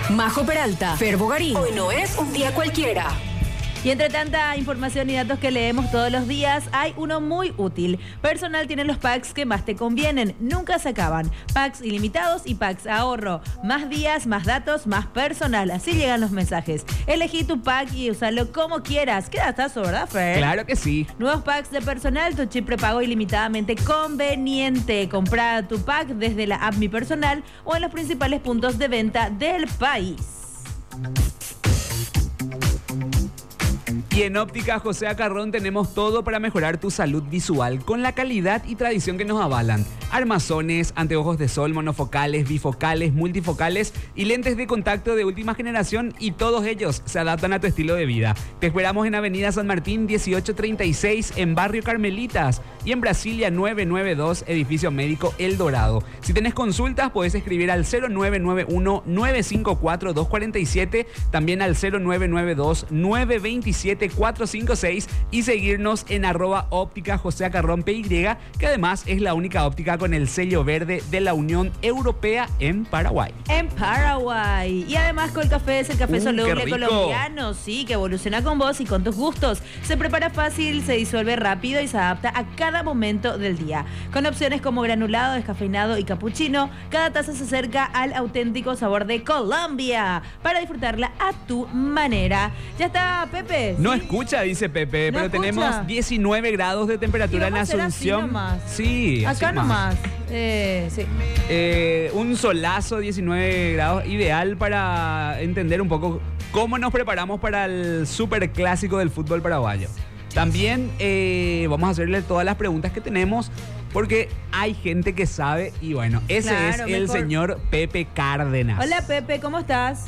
Majo Peralta, Fer Bogarín. Hoy no es un día cualquiera. Y entre tanta información y datos que leemos todos los días, hay uno muy útil. Personal tiene los packs que más te convienen, nunca se acaban. Packs ilimitados y packs ahorro. Más días, más datos, más personal. Así llegan los mensajes. Elegí tu pack y úsalo como quieras. Qué datazo, ¿verdad, Fer? Claro que sí. Nuevos packs de personal, tu chip prepago ilimitadamente conveniente. Compra tu pack desde la app Mi Personal o en los principales puntos de venta del país. Y en Óptica José Acarrón tenemos todo para mejorar tu salud visual con la calidad y tradición que nos avalan. Armazones, anteojos de sol, monofocales, bifocales, multifocales y lentes de contacto de última generación, y todos ellos se adaptan a tu estilo de vida. Te esperamos en Avenida San Martín 1836 en Barrio Carmelitas y en Brasilia 992, Edificio Médico El Dorado. Si tenés consultas podés escribir al 0991-954-247, también al 0992-927-456 y seguirnos en @óptica José Acarrón PY, que además es la única óptica con el sello verde de la Unión Europea en Paraguay. En Paraguay. Y además Colcafé es el café soluble qué rico. colombiano, sí, que evoluciona con vos y con tus gustos. Se prepara fácil, se disuelve rápido y se adapta a cada momento del día. Con opciones como granulado, descafeinado y capuchino, cada taza se acerca al auténtico sabor de Colombia para disfrutarla a tu manera. Ya está, Pepe. No escucha, dice Pepe, No pero escucha. tenemos 19 grados de temperatura en ¿Y vamos a hacer así Asunción. nomás? Sí, así Acá nomás. Sí. Un solazo, 19 grados, ideal para entender un poco cómo nos preparamos para el superclásico del fútbol paraguayo. También vamos a hacerle todas las preguntas que tenemos, porque hay gente que sabe, y bueno, ese Claro, es el mejor. señor Pepe Cárdenas. Hola, Pepe, ¿cómo estás?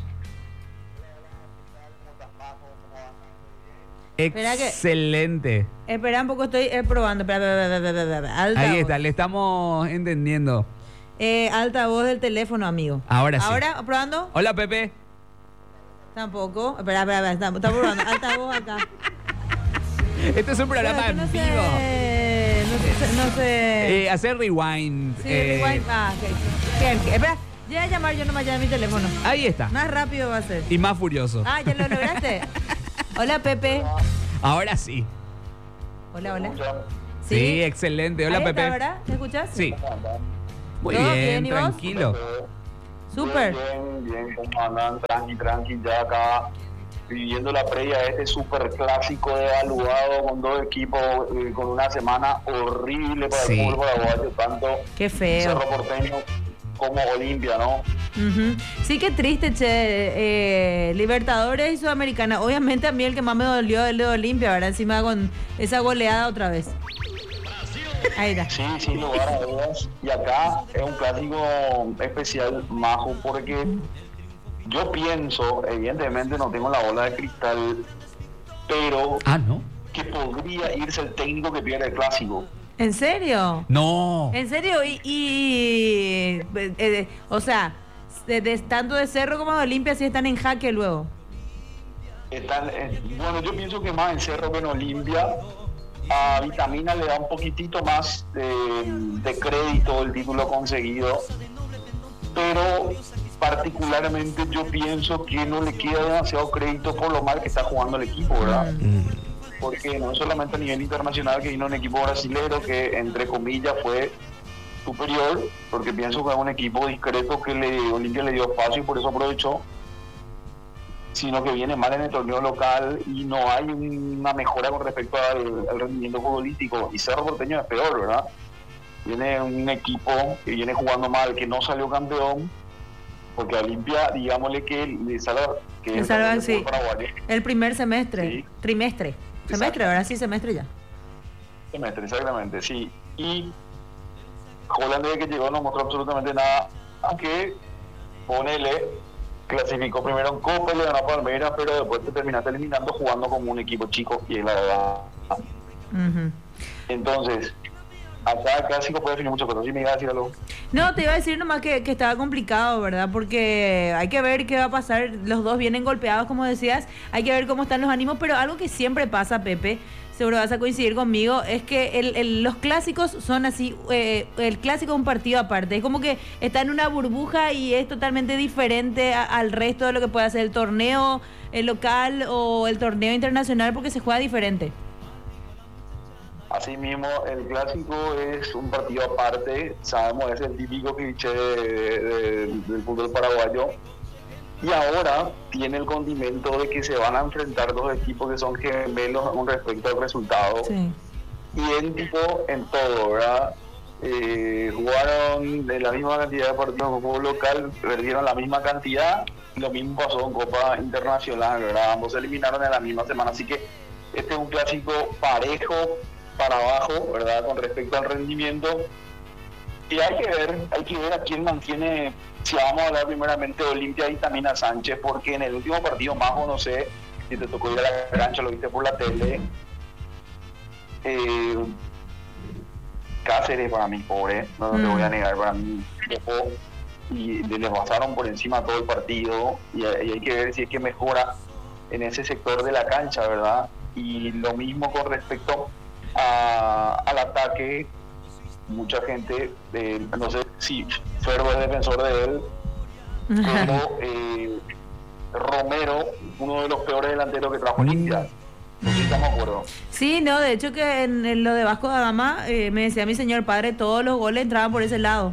Espera que- Excelente. Espera un poco, estoy probando. Espera. Alta Ahí voz. está, le estamos entendiendo. Alta voz del teléfono, amigo. Ahora sí. ¿Ahora? ¿Probando? Hola, Pepe. Tampoco. Espera. Estamos probando. Alta voz acá. Este es un programa Espera, que en no vivo. sé. No sé. Hacer rewind. Sí, rewind. Ok. Espera. Ya voy a llamar yo nomás ya de mi teléfono. Ahí está. Más rápido va a ser. Y más furioso. Ah, ¿ya lo lograste? Hola, Pepe. Ahora sí. Hola. Sí, excelente. Hola, Ahí Pepe. está, ¿verdad? ¿Me escuchas? Sí. Muy ¿Todo bien, bien, y vos? tranquilo. Súper. Bien, ¿cómo andan? Tranqui, ya acá viviendo la previa de este super clásico devaluado con dos equipos, con una semana horrible para Sí. el fútbol paraguayo, tanto Qué feo. Cerro Porteño como Olimpia, ¿no? Ujú. Sí, qué triste, che. Libertadores y Sudamericana. Obviamente a mí el que más me dolió es el de Olimpia, ¿verdad? Encima con esa goleada otra vez. Ahí está. Sí, sin lugar a dudas. Y acá es un clásico especial, Majo, porque yo pienso, evidentemente no tengo la bola de cristal, pero Ah, ¿no? que podría irse el técnico que pierde el clásico. ¿En serio? No. ¿En serio? O sea, tanto de Cerro como de Olimpia sí están en jaque luego. Bueno, yo pienso que más en Cerro que en Olimpia. A Vitamina le da un poquitito más de crédito el título conseguido, pero particularmente yo pienso que no le queda demasiado crédito por lo mal que está jugando el equipo, ¿verdad? Porque no solamente a nivel internacional, que vino un equipo brasilero que entre comillas fue superior, porque pienso que es un equipo discreto que Olimpia le dio espacio y por eso aprovechó, sino que viene mal en el torneo local y no hay una mejora con respecto al rendimiento futbolístico. Y Cerro Porteño es peor, ¿verdad? Viene un equipo que viene jugando mal, que no salió campeón, porque a Olimpia, digámosle que le salva, que Le es salva, el sí. paraguayo. El primer semestre. Sí. Trimestre. Semestre, Exacto. ahora sí semestre ya. Semestre, exactamente, sí. Y Holland desde que llegó no mostró absolutamente nada, aunque ponele, clasificó primero en Copa, le ganó a Palmeiras, pero después te terminaste eliminando jugando como un equipo chico, y es la verdad. Ujú. Entonces, acá el clásico puede definir muchas cosas. ¿Sí me iba a decir algo? No, te iba a decir nomás que estaba complicado, ¿verdad? Porque hay que ver qué va a pasar. Los dos vienen golpeados, como decías. Hay que ver cómo están los ánimos, pero algo que siempre pasa, Pepe, seguro vas a coincidir conmigo, es que los clásicos son así, el clásico es un partido aparte, es como que está en una burbuja y es totalmente diferente al resto de lo que puede hacer el torneo local o el torneo internacional porque se juega diferente. Asimismo, el clásico es un partido aparte, sabemos, es el típico cliché del fútbol paraguayo. Y ahora tiene el condimento de que se van a enfrentar dos equipos que son gemelos con respecto al resultado. Sí. Idéntico en todo, ¿verdad? Jugaron de la misma cantidad de partidos en fútbol local, perdieron la misma cantidad, y lo mismo pasó en Copa Internacional, ¿verdad? Ambos se eliminaron en la misma semana, así que este es un clásico parejo para abajo, ¿verdad? Con respecto al rendimiento. Y hay que ver a quién mantiene, si vamos a hablar primeramente de Olimpia y Vitamina Sánchez, porque en el último partido, Majo, no sé si te tocó ir a la cancha, lo viste por la tele, Cáceres para mí, pobre, no te voy a negar, para mí, y les pasaron por encima todo el partido, y hay que ver si es que mejora en ese sector de la cancha, ¿verdad? Y lo mismo con respecto al ataque. Mucha gente, no sé si Ferro es defensor de él, pero Romero, uno de los peores delanteros que trajo Olimpia. No sé si estamos de acuerdo. Sí, no, de hecho que en lo de Vasco da Gama, me decía mi señor padre, todos los goles entraban por ese lado.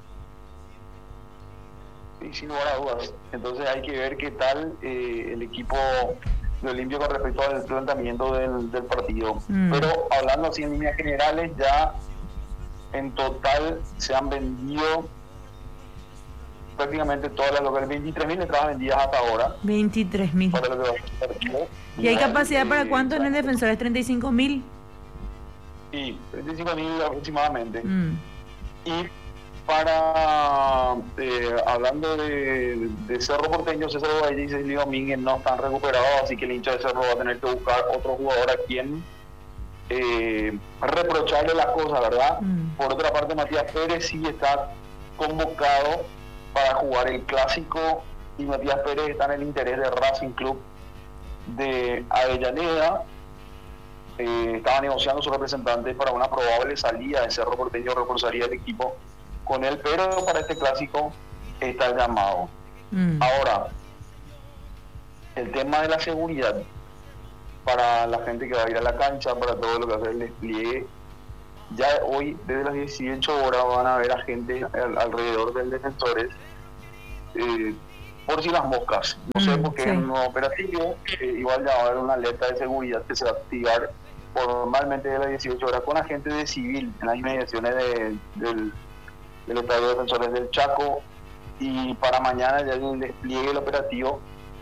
Sí, sin lugar a dudas. Entonces hay que ver qué tal el equipo de Olimpia con respecto al planteamiento del partido. Pero hablando así en líneas generales, ya en total se han vendido prácticamente todas las locales, 23.000 entradas vendidas hasta ahora. 23.000. Para lo que va a ser el partido. ¿Y hay capacidad para cuánto en el defensor? ¿Es 35.000? Sí, 35.000 aproximadamente. Y para, hablando de Cerro Porteño, César Valles y Luis Domínguez no están recuperados, así que el hincha de Cerro va a tener que buscar otro jugador a quien reprocharle las cosas, ¿verdad? Por otra parte, Matías Pérez sí está convocado para jugar el clásico, y Matías Pérez está en el interés de Racing Club de Avellaneda. Estaba negociando su representante para una probable salida de Cerro Porteño, reforzaría el equipo con él, pero para este clásico está el llamado. Ahora, el tema de la seguridad para la gente que va a ir a la cancha, para todo lo que hace el despliegue, ya hoy desde las 18 horas van a haber agentes alrededor del Defensores, por si las moscas, no sé, porque es un nuevo operativo, igual ya va a haber una alerta de seguridad que se va a activar formalmente de las 18 horas con agentes de civil en las inmediaciones del estadio de Defensores del Chaco, y para mañana ya el despliegue del operativo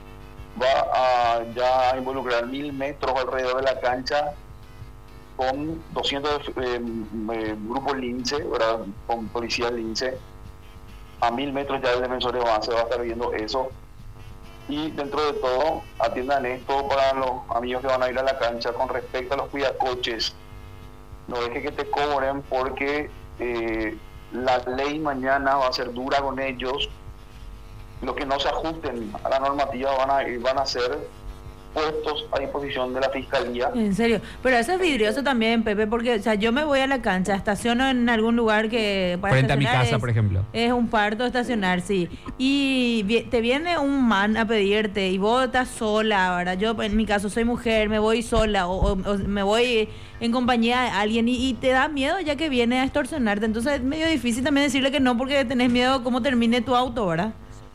va a ya involucrar 1.000 metros alrededor de la cancha con 200 grupos lince, ¿verdad? Con policías lince. A 1.000 metros ya el defensor de avance va a estar viendo eso. Y dentro de todo, atiendan esto para los amigos que van a ir a la cancha con respecto a los cuidacoches. No dejes que te cobren, porque la ley mañana va a ser dura con ellos. Los que no se ajusten a la normativa van a ser puestos a disposición de la Fiscalía. En serio, pero eso es vidrioso también, Pepe, porque, o sea, yo me voy a la cancha, estaciono en algún lugar que para frente a mi estacionar casa, por ejemplo. Es un parto estacionar, sí. Y te viene un man a pedirte y vos estás sola, ¿verdad? Yo, en mi caso, soy mujer, me voy sola o me voy en compañía de alguien y te da miedo ya que viene a extorsionarte. Entonces es medio difícil también decirle que no porque tenés miedo cómo termine tu auto, ¿verdad?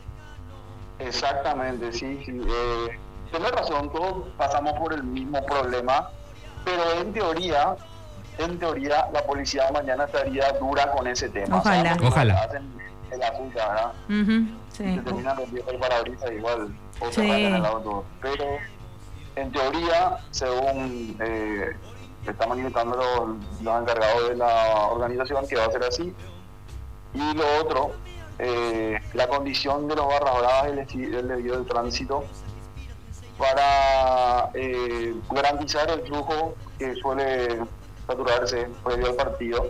Exactamente, sí. Tienes razón, todos pasamos por el mismo problema, pero en teoría la policía mañana estaría dura con ese tema. Ojalá. O sea, Ojalá. hacen el asunto, ¿verdad? Sí. Se terminan rompiendo el parabrisas igual, o se Sí. rayan el auto. Pero en teoría, según están manifestando los encargados de la organización, que va a ser así. Y lo otro, la condición de los barras bravas y el desvío del tránsito para garantizar el flujo que suele saturarse previo al partido.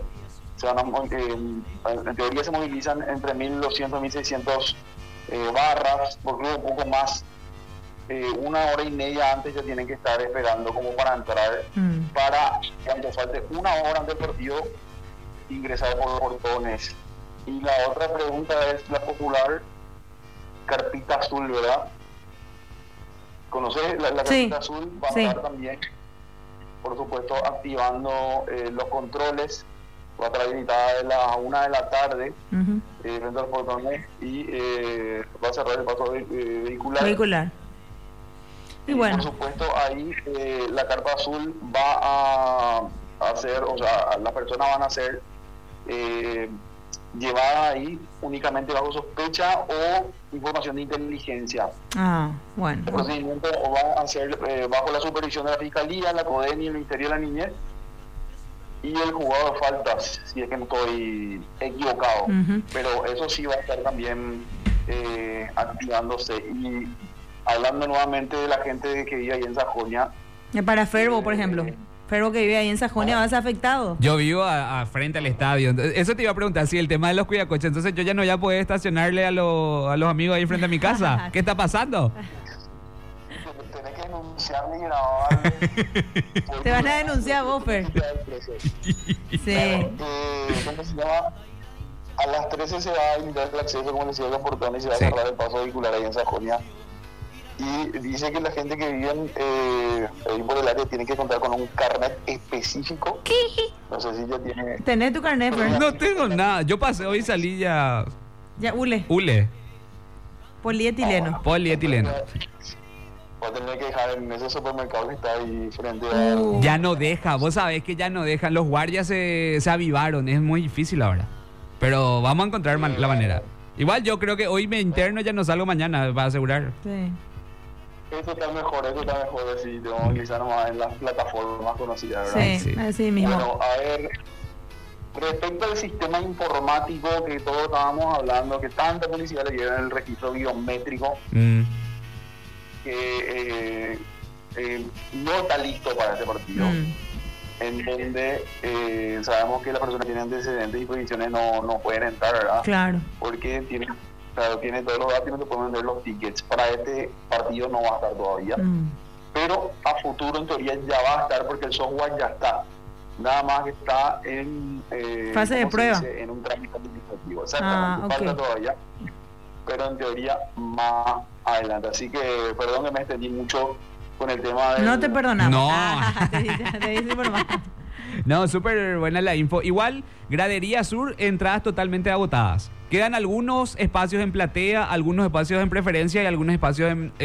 En teoría se movilizan entre 1.200 y 1.600 barras por club, un poco más 1 hora y media antes ya tienen que estar esperando como para entrar, para cuando falte 1 hora antes del partido ingresar por los portones. Y la otra pregunta es la popular carpita azul, ¿verdad? ¿Conoces la carpita azul? Va a estar también, por supuesto, activando los controles. Va a estar habilitada de las 1 de la tarde frente a los portones y va a cerrar el paso vehicular. Y bueno, por supuesto, ahí la carpa azul va a hacer, o sea, las personas van a ser llevadas ahí únicamente bajo sospecha o información de inteligencia. Bueno. El procedimiento va a ser bajo la supervisión de la Fiscalía, la CODEN y el Ministerio de la Niñez y el juzgado de faltas, si es que no estoy equivocado. Pero eso sí va a estar también activándose. Y hablando nuevamente de la gente que vive ahí en Sajonia. Para Ferbo, por ejemplo. Ferbo que vive ahí en Sajonia, ¿va a ser afectado? Yo vivo frente al estadio. Eso te iba a preguntar, si el tema de los cuidacoches, entonces yo ya no voy a poder estacionarle a los amigos ahí frente a mi casa. ¿Qué está pasando? Tenés que denunciarme y grabarme. Te van a denunciar vos, Fer. Sí. ¿Cómo se llama? A las 13 se va a limitar el acceso, como decía, a los portones y se va a cerrar el paso vehicular ahí en Sajonia. Y dice que la gente que vive ahí por el área tiene que contar con un carnet específico. ¿Qué? No sé si ya tiene... ¿Tenés tu carnet, Fer? No tengo nada. Yo pasé hoy, salí ya... Ya, hule. Polietileno. Polietileno. Va a tener que dejar en ese supermercado que está ahí frente a... Ya no deja. Vos sabés que ya no dejan. Los guardias se avivaron. Es muy difícil ahora. Pero vamos a encontrar la manera. Igual yo creo que hoy me interno, ya no salgo mañana, para asegurar. Sí. Eso está mejor, así te vamos a utilizar nomás en las plataformas más conocidas, ¿verdad? Sí, así mismo. Bueno, a ver, respecto al sistema informático que todos estábamos hablando, que tanta publicidad le lleva en el registro biométrico, que no está listo para este partido, en donde sabemos que las personas que tienen antecedentes y prohibiciones no pueden entrar, ¿verdad? Claro. Porque tiene todos los datos y no te pueden vender los tickets. Para este partido no va a estar todavía, pero a futuro en teoría ya va a estar porque el software ya está. Nada más que está en fase de prueba, en un trámite administrativo. Exactamente, falta todavía, pero en teoría más adelante. Así que perdón que me extendí mucho con el tema de... No te perdonamos. No. Te dice por más. No, súper buena la info. Igual, Gradería Sur, entradas totalmente agotadas. Quedan algunos espacios en platea, algunos espacios en preferencia y algunos espacios en